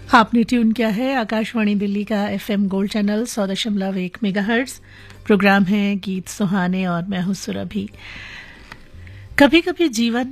आपने ट्यून किया है आकाशवाणी दिल्ली का FM gold channel 100.1 megahertz. Programme है गीत सुहाने और मैं हूं सुरभि। कभी कभी जीवन